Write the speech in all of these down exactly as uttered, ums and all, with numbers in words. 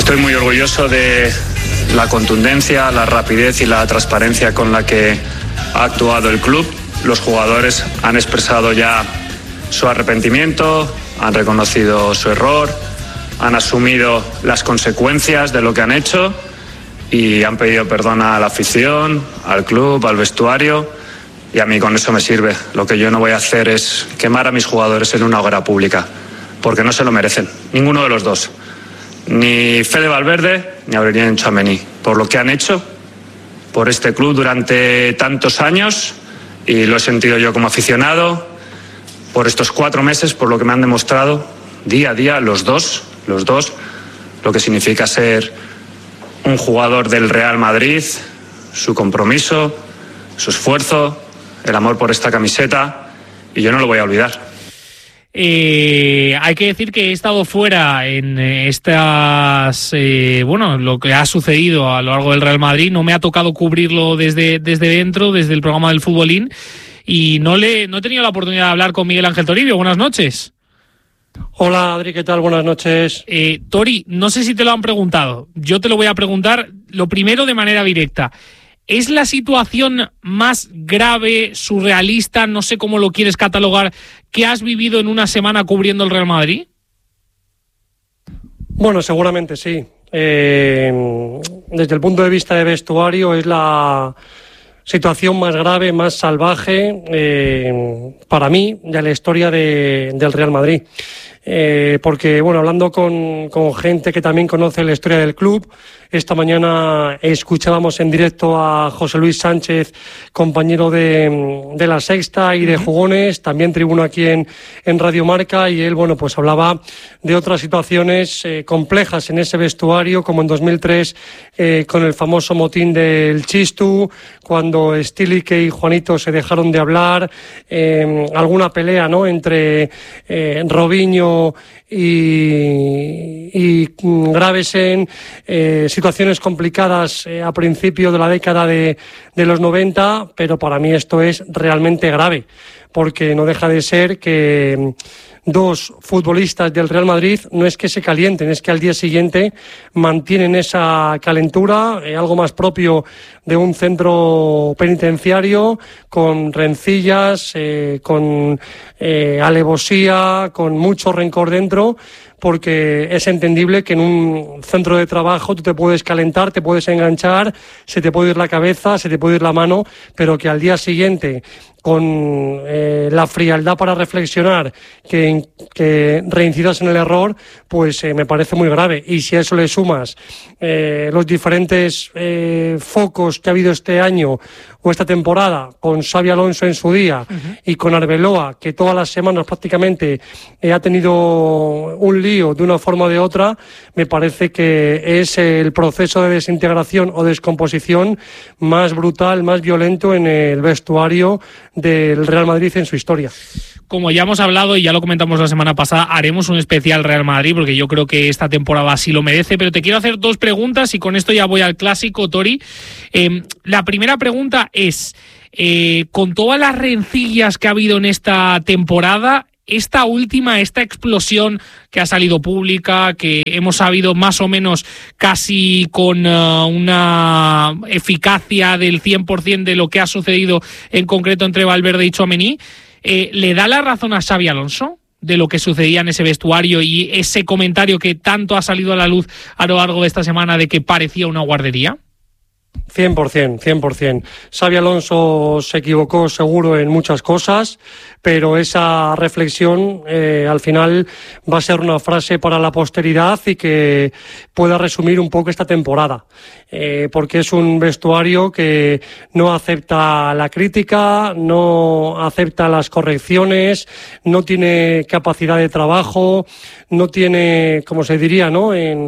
Estoy muy orgulloso de la contundencia, la rapidez y la transparencia con la que ha actuado el club. Los jugadores han expresado ya su arrepentimiento, han reconocido su error, han asumido las consecuencias de lo que han hecho y han pedido perdón a la afición, al club, al vestuario, y a mí con eso me sirve. Lo que yo no voy a hacer es quemar a mis jugadores en una hoguera pública, porque no se lo merecen, ninguno de los dos. Ni Fede Valverde ni Aurélien Tchouaméni, por lo que han hecho por este club durante tantos años, y lo he sentido yo como aficionado, por estos cuatro meses, por lo que me han demostrado día a día los dos, los dos, lo que significa ser un jugador del Real Madrid, su compromiso, su esfuerzo, el amor por esta camiseta, y yo no lo voy a olvidar. Eh, hay que decir que he estado fuera en estas, eh, bueno, lo que ha sucedido a lo largo del Real Madrid. No me ha tocado cubrirlo desde, desde dentro, desde el programa del Futbolín, y no le no he tenido la oportunidad de hablar con Miguel Ángel Toribio. Buenas noches. Hola Adri, ¿qué tal? Buenas noches. Eh, Tori, no sé si te lo han preguntado. Yo te lo voy a preguntar lo primero de manera directa. ¿Es la situación más grave, surrealista, no sé cómo lo quieres catalogar, que has vivido en una semana cubriendo el Real Madrid? Bueno, seguramente sí. Eh, desde el punto de vista de vestuario es la situación más grave, más salvaje eh, para mí de la historia de, del Real Madrid. Eh, porque, bueno, hablando con, con gente que también conoce la historia del club, esta mañana escuchábamos en directo a José Luis Sánchez, compañero de, de La Sexta y de Jugones, también tribuno aquí en, en Radio Marca, y él, bueno, pues hablaba de otras situaciones eh, complejas en ese vestuario, como en dos mil tres eh, con el famoso motín del Chistu, cuando Stilique y Juanito se dejaron de hablar, eh, alguna pelea, ¿no?, entre eh, Robinho y, y Gravesen, eh, situaciones complicadas eh, a principio de la década de, de los noventa, pero para mí esto es realmente grave, porque no deja de ser que dos futbolistas del Real Madrid no es que se calienten, es que al día siguiente mantienen esa calentura, eh, algo más propio de un centro penitenciario, con rencillas, eh, con eh, alevosía, con mucho rencor dentro, porque es entendible que en un centro de trabajo tú te puedes calentar, te puedes enganchar, se te puede ir la cabeza, se te puede ir la mano, pero que al día siguiente, con eh, la frialdad para reflexionar, que, que reincidas en el error, pues eh, me parece muy grave. Y si a eso le sumas eh, los diferentes eh, focos que ha habido este año o esta temporada, con Xabi Alonso en su día, uh-huh, y con Arbeloa, que todas las semanas prácticamente eh, ha tenido un lío de una forma o de otra, me parece que es el proceso de desintegración o descomposición más brutal, más violento en el vestuario del Real Madrid en su historia. Como ya hemos hablado y ya lo comentamos la semana pasada, haremos un especial Real Madrid porque yo creo que esta temporada sí lo merece, pero te quiero hacer dos preguntas y con esto ya voy al clásico, Tori. Eh, la primera pregunta es, eh, con todas las rencillas que ha habido en esta temporada, esta última, esta explosión que ha salido pública, que hemos sabido más o menos casi con uh, una eficacia del cien por ciento de lo que ha sucedido en concreto entre Valverde y Tchouaméni, eh, ¿le da la razón a Xabi Alonso de lo que sucedía en ese vestuario y ese comentario que tanto ha salido a la luz a lo largo de esta semana de que parecía una guardería? cien por ciento, cien por ciento. Xabi Alonso se equivocó seguro en muchas cosas, pero esa reflexión eh, al final va a ser una frase para la posteridad y que pueda resumir un poco esta temporada, eh, porque es un vestuario que no acepta la crítica, no acepta las correcciones, no tiene capacidad de trabajo, no tiene, como se diría, ¿no?, en,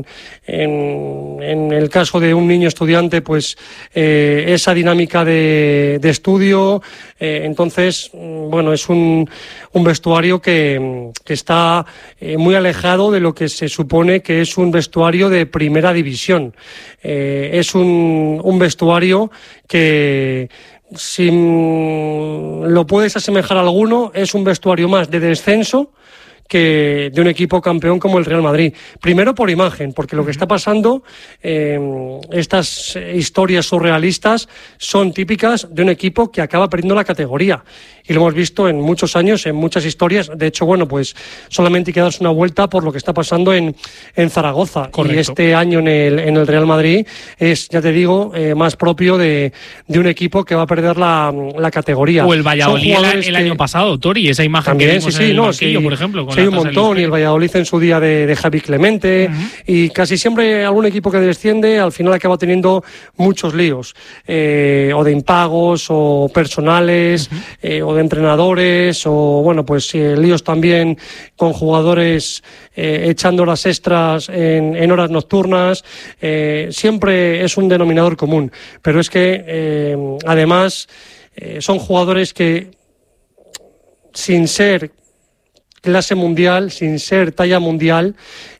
en, en el caso de un niño estudiante, pues eh, esa dinámica de, de estudio. Eh, entonces, bueno, es un, un vestuario que, que está eh, muy alejado de lo que se supone que es un vestuario de primera división. Eh, es un, un vestuario que, si lo puedes asemejar a alguno, es un vestuario más de descenso que de un equipo campeón como el Real Madrid. Primero por imagen, porque lo que está pasando, eh, estas historias surrealistas son típicas de un equipo que acaba perdiendo la categoría. Y lo hemos visto en muchos años, en muchas historias. De hecho, bueno, pues solamente hay que darse una vuelta por lo que está pasando en, en Zaragoza. Correcto. Y este año en el, en el Real Madrid es, ya te digo, eh, más propio de, de un equipo que va a perder la, la categoría. O el Valladolid el, el año pasado, Tori, esa imagen también, que vimos sí, sí, en el no, banquillo, sí, por ejemplo. Con sí, hay un montón, y el Valladolid en su día de, de Javi Clemente, uh-huh. y casi siempre algún equipo que desciende al final acaba teniendo muchos líos, eh, o de impagos, o personales, uh-huh. eh, o de entrenadores, o bueno, pues eh, líos también con jugadores eh, echando horas extras en, en horas nocturnas. Eh, siempre es un denominador común, pero es que eh, además eh, son jugadores que, sin ser clase mundial, sin ser talla mundial,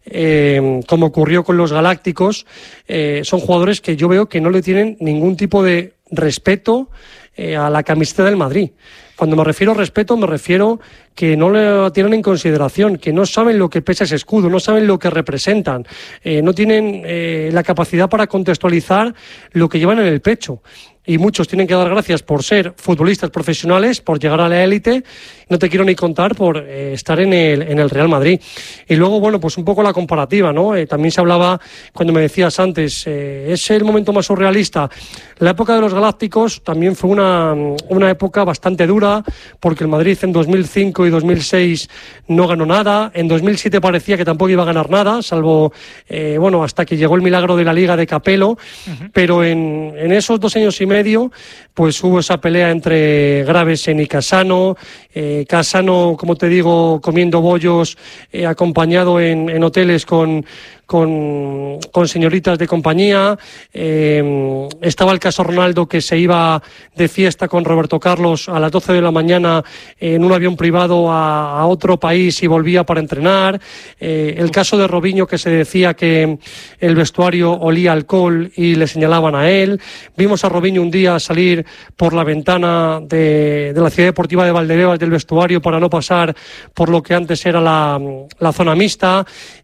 eh, como ocurrió con los Galácticos, eh, son jugadores que yo veo que no le tienen ningún tipo de respeto eh, a la camiseta del Madrid. Cuando me refiero a respeto, me refiero que no le tienen en consideración, que no saben lo que pesa ese escudo, no saben lo que representan, eh, no tienen eh, la capacidad para contextualizar lo que llevan en el pecho. Y muchos tienen que dar gracias por ser futbolistas profesionales, por llegar a la élite. No te quiero ni contar por eh, estar en el, en el Real Madrid. Y luego, bueno, pues un poco la comparativa, ¿no? Eh, también se hablaba, cuando me decías antes, eh, ¿es el momento más surrealista? La época de los Galácticos también fue una, una época bastante dura, porque el Madrid en dos mil cinco y dos mil seis no ganó nada. En dos mil siete parecía que tampoco iba a ganar nada, salvo, eh, bueno, hasta que llegó el milagro de la Liga de Capello. Uh-huh. Pero en, en esos dos años y medio medio, pues hubo esa pelea entre Gravesen y Casano, eh, Casano, como te digo, comiendo bollos, eh, acompañado en, en hoteles con, con, con señoritas de compañía. Eh, estaba el caso Ronaldo, que se iba de fiesta con Roberto Carlos a las doce de la mañana en un avión privado a, a otro país y volvía para entrenar. Eh, el caso de Robinho, que se decía que el vestuario olía alcohol y le señalaban a él. Vimos a Robinho un día salir por la ventana de, de la Ciudad Deportiva de Valdebebas del vestuario para no pasar por lo que antes era la, la zona mixta.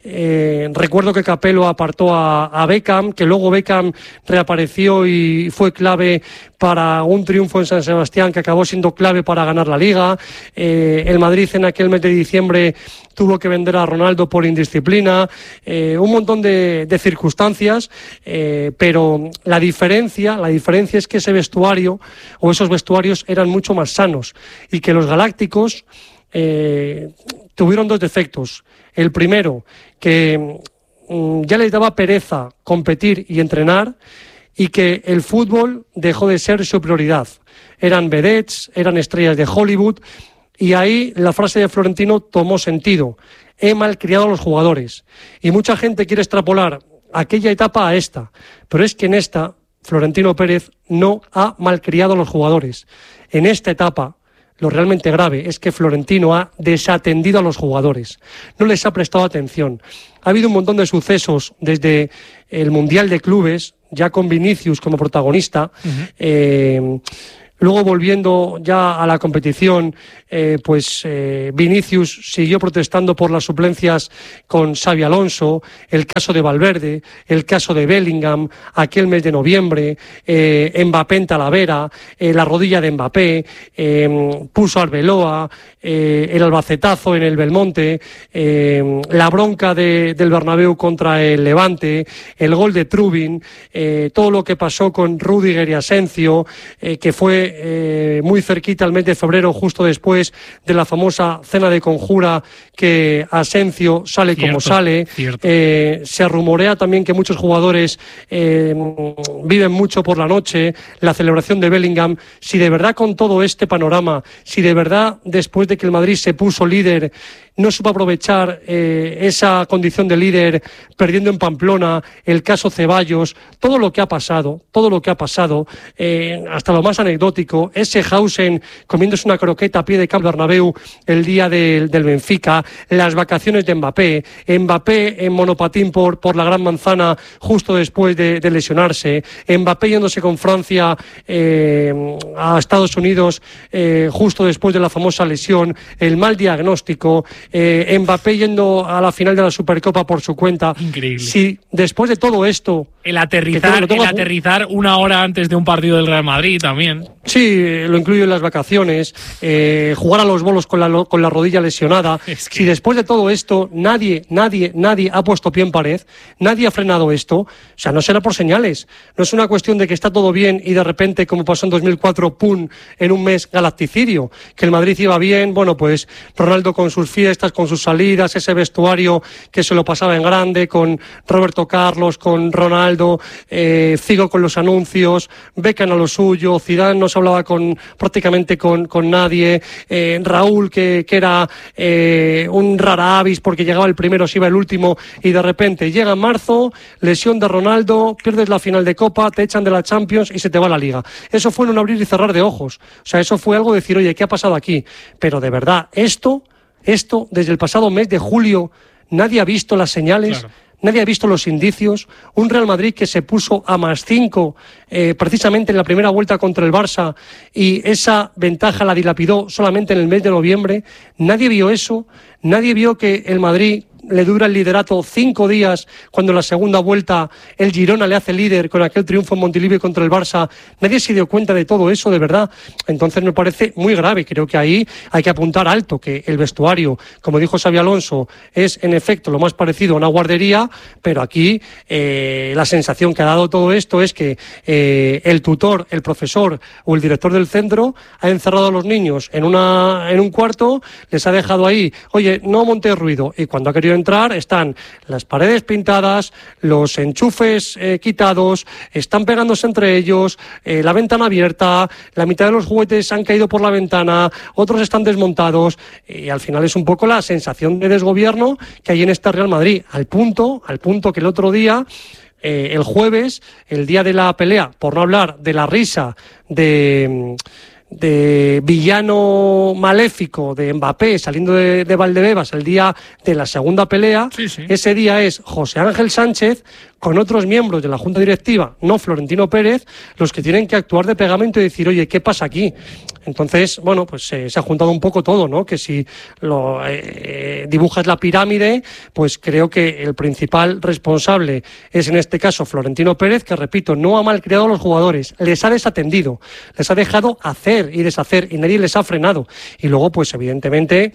Eh, recuerdo que Capello apartó a, a Beckham, que luego Beckham reapareció y fue clave para un triunfo en San Sebastián que acabó siendo clave para ganar la Liga. Eh, el Madrid en aquel mes de diciembre tuvo que vender a Ronaldo por indisciplina, eh, un montón de, de circunstancias, eh, pero la diferencia, la diferencia es que ese vestuario o esos vestuarios eran mucho más sanos, y que los Galácticos eh, tuvieron dos defectos. El primero, que mm, ya les daba pereza competir y entrenar, y que el fútbol dejó de ser su prioridad. Eran vedettes, eran estrellas de Hollywood, y ahí la frase de Florentino tomó sentido: he malcriado a los jugadores. Y mucha gente quiere extrapolar aquella etapa a esta, pero es que en esta Florentino Pérez no ha malcriado a los jugadores. En esta etapa, lo realmente grave es que Florentino ha desatendido a los jugadores, no les ha prestado atención. Ha habido un montón de sucesos desde el Mundial de Clubes, ya con Vinicius como protagonista. Uh-huh. eh, Luego, volviendo ya a la competición, eh, pues eh, Vinicius siguió protestando por las suplencias con Xabi Alonso, el caso de Valverde, el caso de Bellingham, aquel mes de noviembre, eh, Mbappé en Talavera, eh, la rodilla de Mbappé, eh, puso a Arbeloa, eh, el albacetazo en el Belmonte, eh, la bronca de, del Bernabéu contra el Levante, el gol de Trubin, eh, todo lo que pasó con Rüdiger y Asensio, eh, que fue Eh, muy cerquita al mes de febrero, justo después de la famosa cena de conjura, que Asensio sale cierto, como sale. Eh, se rumorea también que muchos jugadores eh, viven mucho por la noche, la celebración de Bellingham. Si de verdad, con todo este panorama, si de verdad después de que el Madrid se puso líder, no supo aprovechar eh, esa condición de líder, perdiendo en Pamplona, el caso Ceballos, todo lo que ha pasado, todo lo que ha pasado, eh, hasta lo más anecdótico, ese Hausen comiéndose una croqueta a pie de Camp Bernabéu el día del, del Benfica, las vacaciones de Mbappé, Mbappé en monopatín por, por la Gran Manzana justo después de, de lesionarse, Mbappé yéndose con Francia eh, a Estados Unidos eh, justo después de la famosa lesión, el mal diagnóstico, eh, Mbappé yendo a la final de la Supercopa por su cuenta. Increíble. Si después de todo esto... El aterrizar, tengo, el aterrizar una hora antes de un partido del Real Madrid también. Sí, lo incluyo en las vacaciones, eh, jugar a los bolos con la, con la rodilla lesionada. Es que... Si después de todo esto nadie, nadie, nadie ha puesto pie en pared, nadie ha frenado esto, o sea, no será por señales. No es una cuestión de que está todo bien y de repente, como pasó en dos mil cuatro, pum, en un mes galacticidio. Que el Madrid iba bien, bueno, pues Ronaldo con sus fiestas, con sus salidas, ese vestuario que se lo pasaba en grande, con Roberto Carlos, con Ronaldo, eh, Figo con los anuncios, Beckham a lo suyo, Zidane no se hablaba con prácticamente con, con nadie, eh, Raúl que, que era eh, un rara avis porque llegaba el primero, se iba el último, y de repente llega en marzo, lesión de Ronaldo, pierdes la final de Copa, te echan de la Champions y se te va la Liga. Eso fue en un abrir y cerrar de ojos. O sea, eso fue algo de decir, oye, ¿qué ha pasado aquí? Pero de verdad, esto, esto desde el pasado mes de julio, nadie ha visto las señales. Claro. Nadie ha visto los indicios. Un Real Madrid que se puso a más cinco eh, precisamente en la primera vuelta contra el Barça y esa ventaja la dilapidó solamente en el mes de noviembre. Nadie vio eso. Nadie vio que el Madrid le dura el liderato cinco días cuando en la segunda vuelta el Girona le hace líder con aquel triunfo en Montilivi contra el Barça. Nadie se dio cuenta de todo eso, de verdad. Entonces me parece muy grave. Creo que ahí hay que apuntar alto, que el vestuario, como dijo Xabi Alonso, es en efecto lo más parecido a una guardería, pero aquí eh, la sensación que ha dado todo esto es que eh, el tutor, el profesor o el director del centro ha encerrado a los niños en, una, en un cuarto, les ha dejado ahí, oye, no montes ruido, y cuando ha querido entrar están las paredes pintadas, los enchufes eh, quitados, están pegándose entre ellos, eh, la ventana abierta, la mitad de los juguetes han caído por la ventana, otros están desmontados, y al final es un poco la sensación de desgobierno que hay en este Real Madrid, al punto, al punto que el otro día, eh, el jueves, el día de la pelea, por no hablar de la risa de... de villano maléfico de Mbappé saliendo de, de Valdebebas el día de la segunda pelea, sí, sí. Ese día es José Ángel Sánchez con otros miembros de la Junta Directiva, no Florentino Pérez, los que tienen que actuar de pegamento y decir, oye, ¿qué pasa aquí? Entonces, bueno, pues eh, se ha juntado un poco todo, ¿no? Que si lo eh, dibujas la pirámide, pues creo que el principal responsable es en este caso Florentino Pérez, que repito, no ha malcriado a los jugadores, les ha desatendido, les ha dejado hacer y deshacer y nadie les ha frenado. Y luego, pues evidentemente,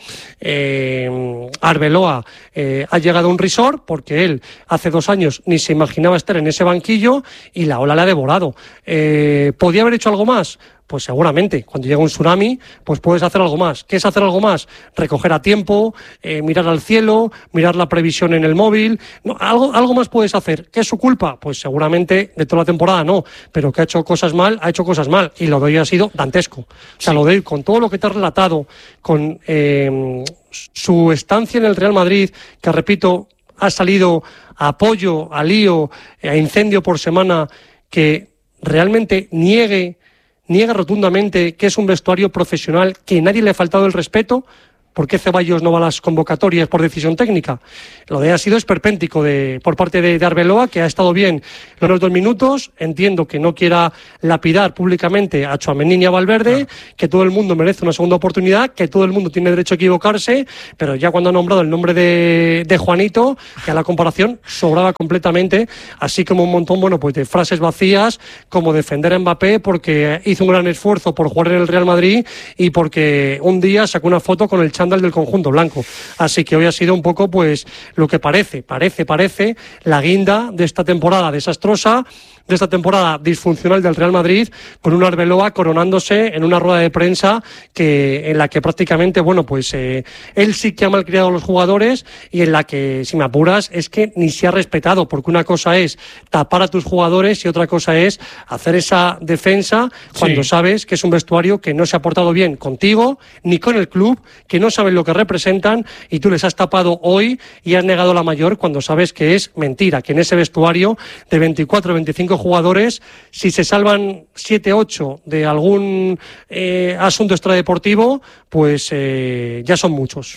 eh, Arbeloa eh, ha llegado a un resort porque él hace dos años ni se imaginaba estar en ese banquillo y la ola le ha devorado. Eh, ¿Podía haber hecho algo más? Pues seguramente, cuando llega un tsunami, pues puedes hacer algo más. ¿Qué es hacer algo más? Recoger a tiempo, eh, mirar al cielo, mirar la previsión en el móvil. No, algo, algo más puedes hacer. ¿Qué es su culpa? Pues seguramente de toda la temporada no, pero que ha hecho cosas mal, ha hecho cosas mal. Y lo de hoy ha sido dantesco. O sea, sí. Lo de hoy, con todo lo que te has relatado, con eh, su estancia en el Real Madrid, que repito, ha salido a apoyo, a lío, a incendio por semana, que realmente niegue niega rotundamente que es un vestuario profesional, que nadie le ha faltado el respeto. ¿Por qué Ceballos no va a las convocatorias por decisión técnica? Lo de ha sido esperpéntico de, por parte de, de Arbeloa, que ha estado bien los dos minutos. Entiendo que no quiera lapidar públicamente a Tchouaméni y a Valverde, claro. Que todo el mundo merece una segunda oportunidad, que todo el mundo tiene derecho a equivocarse, pero ya cuando ha nombrado el nombre de, de Juanito, que a la comparación sobraba completamente, así como un montón, bueno, pues de frases vacías, como defender a Mbappé porque hizo un gran esfuerzo por jugar en el Real Madrid y porque un día sacó una foto con el chándal del conjunto blanco. Así que hoy ha sido un poco, pues, lo que parece, parece, parece la guinda de esta temporada desastrosa, de esta temporada disfuncional del Real Madrid, con un Arbeloa coronándose en una rueda de prensa que en la que prácticamente, bueno, pues eh, él sí que ha malcriado a los jugadores y en la que, si me apuras, es que ni se ha respetado, porque una cosa es tapar a tus jugadores y otra cosa es hacer esa defensa cuando sí. Sabes que es un vestuario que no se ha portado bien contigo ni con el club, que no saben lo que representan y tú les has tapado hoy y has negado la mayor cuando sabes que es mentira, que en ese vestuario de veinticuatro o veinticinco jugadores, si se salvan siete ocho de algún eh, asunto extradeportivo, pues eh, ya son muchos.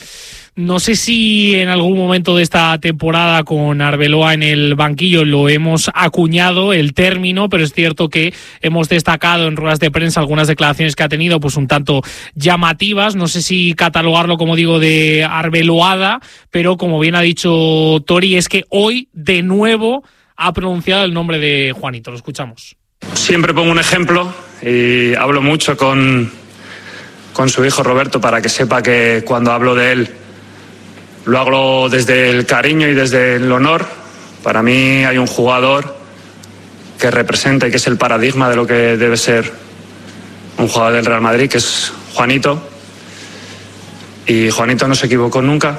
No sé si en algún momento de esta temporada con Arbeloa en el banquillo lo hemos acuñado el término, pero es cierto que hemos destacado en ruedas de prensa algunas declaraciones que ha tenido pues un tanto llamativas. No sé si catalogarlo, como digo, de arbeloada, pero como bien ha dicho Tori, es que hoy de nuevo ha pronunciado el nombre de Juanito. Lo escuchamos. Siempre pongo un ejemplo y hablo mucho con, con su hijo Roberto para que sepa que cuando hablo de él lo hago desde el cariño y desde el honor. Para mí hay un jugador que representa y que es el paradigma de lo que debe ser un jugador del Real Madrid, que es Juanito. Y Juanito no se equivocó nunca.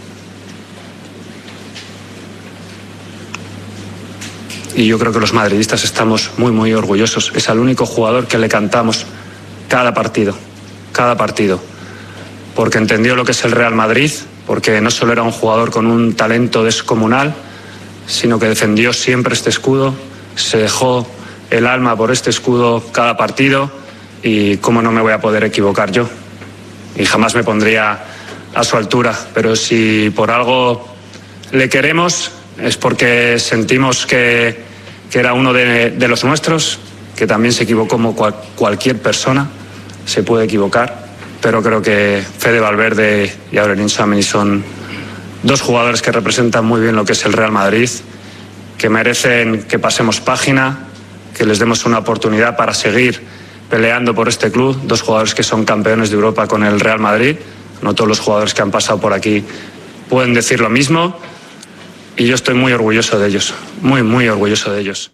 Y yo creo que los madridistas estamos muy, muy orgullosos. Es el único jugador que le cantamos cada partido, cada partido. Porque entendió lo que es el Real Madrid, porque no solo era un jugador con un talento descomunal, sino que defendió siempre este escudo, se dejó el alma por este escudo cada partido, y cómo no me voy a poder equivocar yo. Y jamás me pondría a su altura, pero si por algo le queremos es porque sentimos que, que era uno de, de los nuestros, que también se equivocó como cual, cualquier persona se puede equivocar. Pero creo que Fede Valverde y Aurelien Tchouaméni son dos jugadores que representan muy bien lo que es el Real Madrid, que merecen que pasemos página, que les demos una oportunidad para seguir peleando por este club. Dos jugadores que son campeones de Europa con el Real Madrid. No todos los jugadores que han pasado por aquí pueden decir lo mismo. Y yo estoy muy orgulloso de ellos, muy, muy orgulloso de ellos.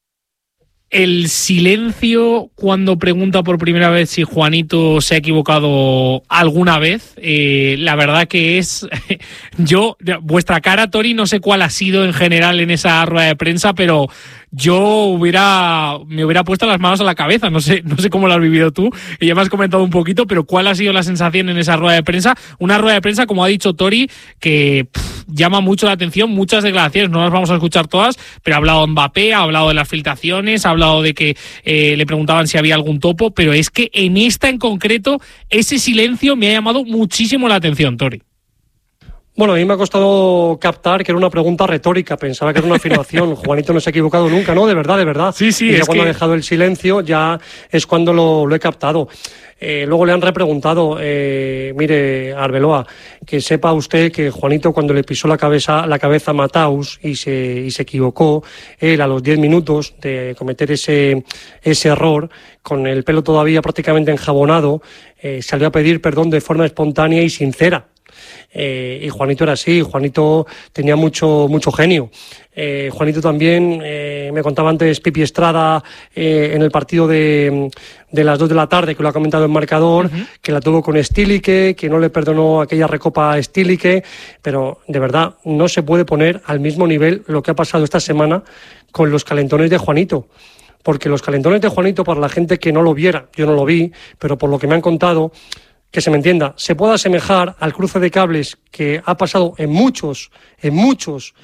El silencio cuando pregunta por primera vez si Juanito se ha equivocado alguna vez, eh, la verdad que es... yo, vuestra cara, Tori, no sé cuál ha sido en general en esa rueda de prensa, pero yo hubiera me hubiera puesto las manos a la cabeza. No sé, no sé cómo lo has vivido tú, y ya me has comentado un poquito, pero ¿cuál ha sido la sensación en esa rueda de prensa? Una rueda de prensa, como ha dicho Tori, que pff, llama mucho la atención, muchas declaraciones, no las vamos a escuchar todas, pero ha hablado de Mbappé, ha hablado de las filtraciones, ha hablado de que eh, le preguntaban si había algún topo, pero es que en esta en concreto, ese silencio me ha llamado muchísimo la atención, Tori. Bueno, a mí me ha costado captar que era una pregunta retórica, pensaba que era una afirmación. Juanito no se ha equivocado nunca, ¿no? De verdad, de verdad. Sí, sí, y ya es cuando que... ha dejado el silencio ya es cuando lo, lo he captado. Eh, luego le han repreguntado, eh, mire, Arbeloa, que sepa usted que Juanito, cuando le pisó la cabeza la cabeza a Mataus y se, y se equivocó, él a los diez minutos de cometer ese, ese error, con el pelo todavía prácticamente enjabonado, eh, salió a pedir perdón de forma espontánea y sincera. Eh, y Juanito era así, Juanito tenía mucho mucho genio. Eh, Juanito también, eh, me contaba antes Pipi Estrada eh, en el partido de, de las dos de la tarde, que lo ha comentado en marcador, uh-huh. que la tuvo con Stílique, que no le perdonó aquella recopa a Stílique, pero de verdad no se puede poner al mismo nivel lo que ha pasado esta semana con los calentones de Juanito. Porque los calentones de Juanito, para la gente que no lo viera, yo no lo vi, pero por lo que me han contado, que se me entienda, se puede asemejar al cruce de cables que ha pasado en muchos, en muchos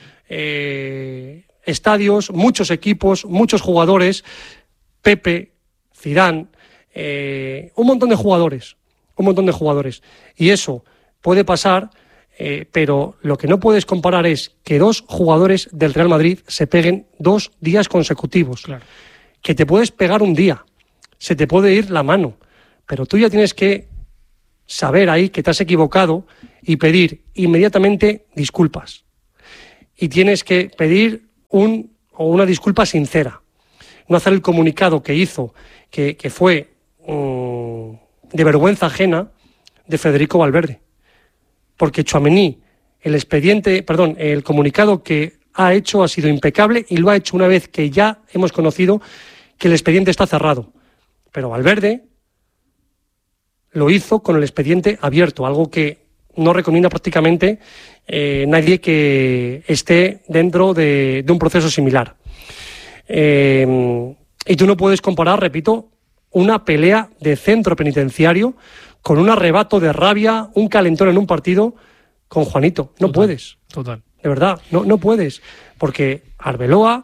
eh, estadios, muchos equipos, muchos jugadores, Pepe, Zidane, eh, un montón de jugadores, un montón de jugadores. Y eso puede pasar, eh, pero lo que no puedes comparar es que dos jugadores del Real Madrid se peguen dos días consecutivos. Claro. Que te puedes pegar un día, se te puede ir la mano, pero tú ya tienes que saber ahí que te has equivocado y pedir inmediatamente disculpas. Y tienes que pedir un, o una disculpa sincera. No hacer el comunicado que hizo, que, que fue um, de vergüenza ajena, de Federico Valverde. Porque Tchouaméni, el expediente, perdón, el comunicado que ha hecho ha sido impecable y lo ha hecho una vez que ya hemos conocido que el expediente está cerrado. Pero Valverde lo hizo con el expediente abierto, algo que no recomienda prácticamente eh, nadie que esté dentro de, de un proceso similar. Eh, y tú no puedes comparar, repito, una pelea de centro penitenciario con un arrebato de rabia, un calentón en un partido con Juanito. No total, puedes. Total. De verdad, no, no puedes. Porque Arbeloa,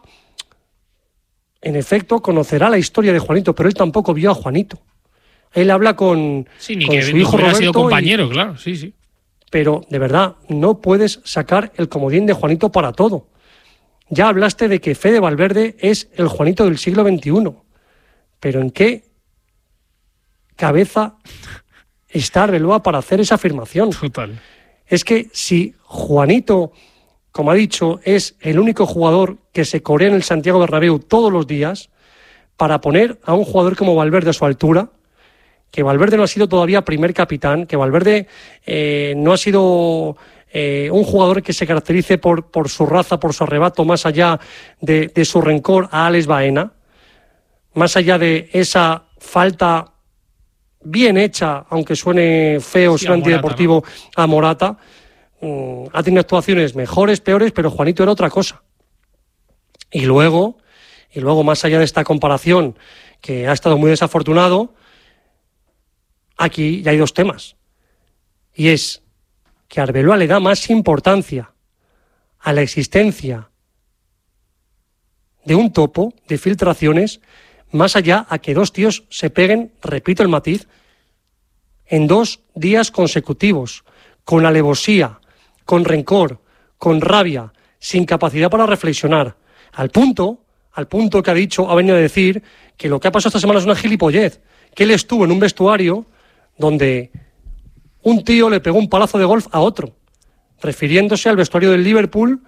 en efecto, conocerá la historia de Juanito, pero él tampoco vio a Juanito. Él habla con, sí, ni con que su hijo hubiera Roberto sido compañero, y, claro, sí, sí. pero de verdad, no puedes sacar el comodín de Juanito para todo. Ya hablaste de que Fede Valverde es el Juanito del siglo veintiuno, pero ¿en qué cabeza está Arbeloa para hacer esa afirmación? Total. Es que si Juanito, como ha dicho, es el único jugador que se corea en el Santiago Bernabéu todos los días, para poner a un jugador como Valverde a su altura, que Valverde no ha sido todavía primer capitán, que Valverde eh, no ha sido eh, un jugador que se caracterice por, por su raza, por su arrebato, más allá de, de su rencor a Alex Baena, más allá de esa falta bien hecha, aunque suene feo, sí, suene antideportivo, ¿no? a Morata. Mm, ha tenido actuaciones mejores, peores, pero Juanito era otra cosa. Y luego, y luego más allá de esta comparación, que ha estado muy desafortunado, aquí ya hay dos temas. Y es que Arbeloa le da más importancia a la existencia de un topo de filtraciones, más allá a que dos tíos se peguen, repito el matiz, en dos días consecutivos, con alevosía, con rencor, con rabia, sin capacidad para reflexionar, al punto, al punto que ha dicho, ha venido a decir que lo que ha pasado esta semana es una gilipollez, que él estuvo en un vestuario donde un tío le pegó un palazo de golf a otro, refiriéndose al vestuario del Liverpool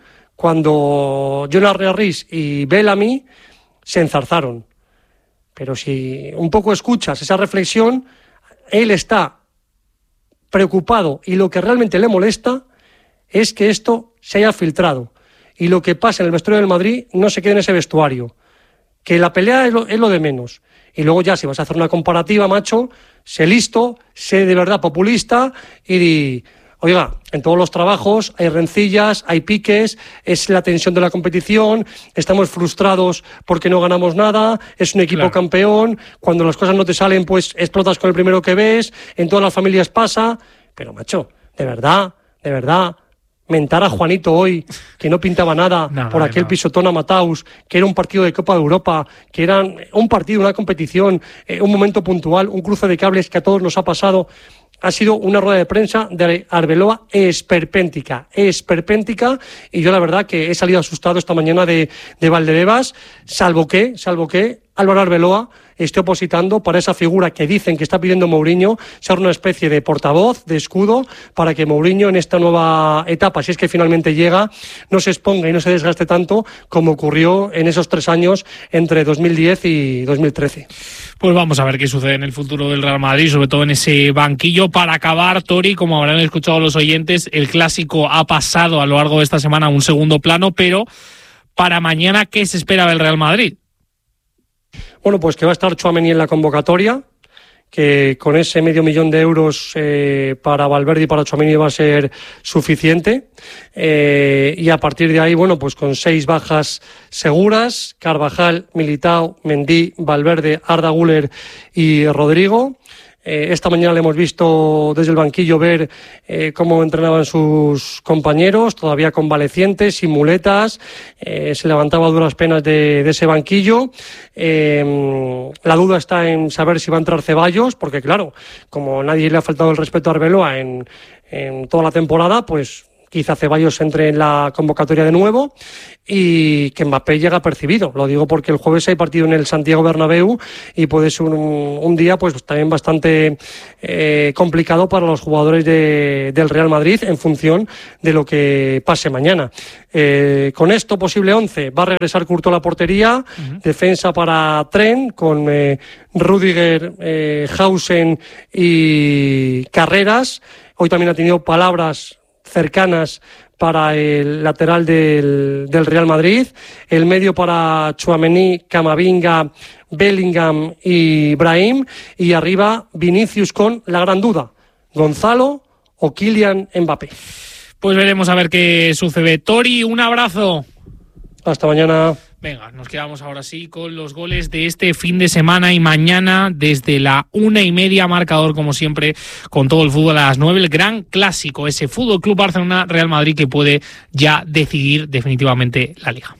cuando Jonas Rearris y Bellamy se enzarzaron. Pero si un poco escuchas esa reflexión, él está preocupado y lo que realmente le molesta es que esto se haya filtrado y lo que pasa en el vestuario del Madrid no se quede en ese vestuario. Que la pelea es lo, es lo de menos. Y luego ya si vas a hacer una comparativa, macho, sé listo, sé de verdad populista y di, oiga, en todos los trabajos hay rencillas, hay piques, es la tensión de la competición, estamos frustrados porque no ganamos nada, es un equipo claro. campeón, cuando las cosas no te salen pues explotas con el primero que ves, en todas las familias pasa, pero macho, de verdad, de verdad, mentar a Juanito hoy, que no pintaba nada no, por aquel no. pisotón a Mataus, que era un partido de Copa de Europa, que era un partido, una competición, eh, un momento puntual, un cruce de cables que a todos nos ha pasado. Ha sido una rueda de prensa de Arbeloa esperpéntica, esperpéntica, y yo la verdad que he salido asustado esta mañana de, de Valdebebas, salvo que, salvo que Álvaro Arbeloa esté opositando para esa figura que dicen que está pidiendo Mourinho, ser una especie de portavoz, de escudo, para que Mourinho en esta nueva etapa, si es que finalmente llega, no se exponga y no se desgaste tanto como ocurrió en esos tres años entre dos mil diez y dos mil trece. Pues vamos a ver qué sucede en el futuro del Real Madrid, sobre todo en ese banquillo. Para acabar, Tori, como habrán escuchado los oyentes, el clásico ha pasado a lo largo de esta semana a un segundo plano, pero para mañana, ¿qué se espera del Real Madrid? Bueno, pues que va a estar Tchouaméni en la convocatoria, que con ese medio millón de euros eh, para Valverde y para Tchouaméni va a ser suficiente. Eh, y a partir de ahí, bueno, pues con seis bajas seguras, Carvajal, Militao, Mendy, Valverde, Arda Güler y Rodrigo. Eh, esta mañana le hemos visto desde el banquillo ver eh, cómo entrenaban sus compañeros, todavía convalecientes, sin muletas, eh, se levantaba a duras penas de, de ese banquillo. Eh, la duda está en saber si va a entrar Ceballos, porque claro, como nadie le ha faltado el respeto a Arbeloa en, en toda la temporada, pues quizá Ceballos entre en la convocatoria de nuevo y que Mbappé llega percibido. Lo digo porque el jueves hay partido en el Santiago Bernabéu y puede ser un, un día pues también bastante eh, complicado para los jugadores de, del Real Madrid en función de lo que pase mañana. Eh, con esto posible once va a regresar Courtois a la portería, uh-huh. defensa para Trent con eh, Rüdiger, eh, Hausen y Carreras. Hoy también ha tenido palabras cercanas para el lateral del, del Real Madrid, el medio para Tchouaméni, Camavinga, Bellingham y Brahim, y arriba Vinicius con la gran duda, Gonzalo o Kylian Mbappé. Pues veremos a ver qué sucede. Tori, un abrazo. Hasta mañana. Venga, nos quedamos ahora sí con los goles de este fin de semana y mañana desde la una y media, marcador como siempre con todo el fútbol a las nueve, el gran clásico, ese Fútbol Club Barcelona Real Madrid que puede ya decidir definitivamente la Liga.